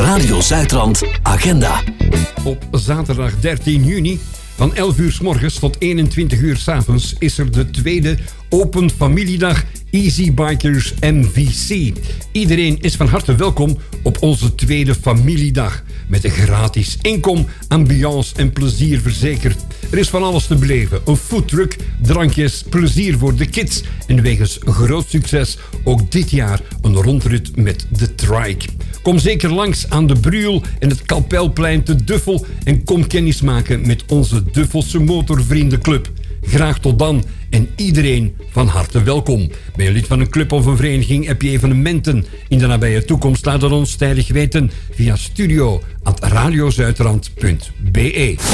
Radio Zuidrand Agenda. Op zaterdag 13 juni van 11 uur 's morgens tot 21 uur 's avonds is er de tweede Open Familiedag Easy Bikers MVC. Iedereen is van harte welkom op onze tweede familiedag. Met een gratis inkom, ambiance en plezier verzekerd. Er is van alles te beleven. Een foodtruck, drankjes, plezier voor de kids. En wegens groot succes ook dit jaar een rondrit met de trike. Kom zeker langs aan de Bruel en het Kapelplein te Duffel en kom kennismaken met onze Duffelse Motorvriendenclub. Graag tot dan en iedereen van harte welkom. Ben je lid van een club of een vereniging? Heb je evenementen in de nabije toekomst? Laat het ons tijdig weten via studio@radiozuidrand.be.